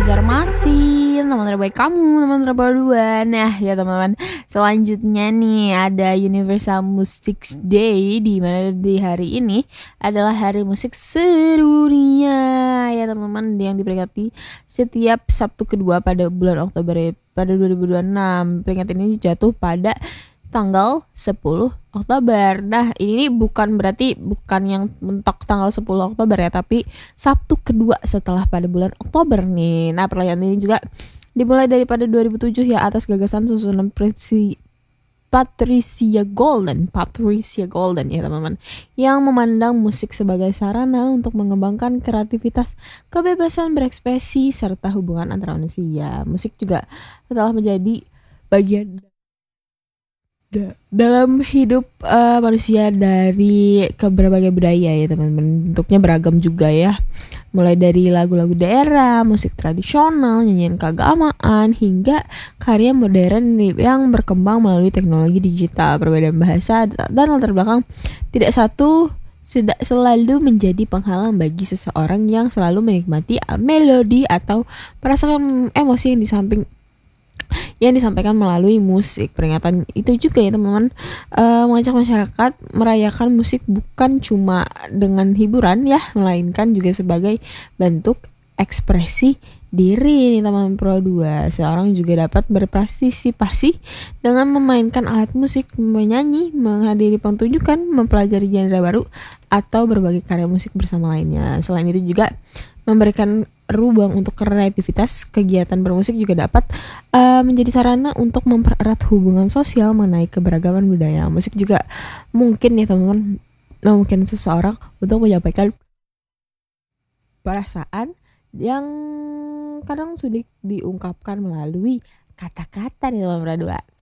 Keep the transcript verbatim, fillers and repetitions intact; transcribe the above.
Banjarmasin, teman terbaik kamu, teman terbaik dua. Nah ya teman-teman, selanjutnya nih ada Universal Music Day, di mana di hari ini adalah hari musik sedunia ya teman-teman, yang diperingati setiap Sabtu kedua pada bulan Oktober pada dua ribu dua puluh enam. Peringatan ini jatuh pada tanggal sepuluh Oktober. Nah, ini bukan berarti bukan yang mentok tanggal sepuluh Oktober ya, tapi Sabtu kedua setelah pada bulan Oktober nih. Nah, perayaan ini juga dimulai daripada dua ribu tujuh ya, atas gagasan susunan Presi Patricia Golden, Patricia Golden ya teman-teman, yang memandang musik sebagai sarana untuk mengembangkan kreativitas, kebebasan berekspresi, serta hubungan antara manusia. Musik juga telah menjadi bagian dalam hidup uh, manusia dari ke berbagai budaya ya teman-teman. Bentuknya beragam juga ya, mulai dari lagu-lagu daerah, musik tradisional, nyanyian keagamaan, hingga karya modern yang berkembang melalui teknologi digital. Perbedaan bahasa dan latar belakang tidak satu tidak selalu menjadi penghalang bagi seseorang yang selalu menikmati melodi atau merasakan emosi yang di samping yang disampaikan melalui musik. Peringatan itu juga ya teman-teman, uh, mengajak masyarakat merayakan musik bukan cuma dengan hiburan ya, melainkan juga sebagai bentuk ekspresi diri nih teman-teman Pro dua. Seorang juga dapat berpartisipasi dengan memainkan alat musik, menyanyi, menghadiri pertunjukan, mempelajari genre baru, atau berbagai karya musik bersama lainnya. Selain itu juga memberikan ruang untuk kreativitas. Kegiatan bermusik juga dapat uh, menjadi sarana untuk mempererat hubungan sosial mengenai keberagaman budaya. Musik juga mungkin ya teman-teman, mungkin seseorang untuk menyampaikan perasaan yang kadang sulit diungkapkan melalui kata-kata nih teman-teman berdua.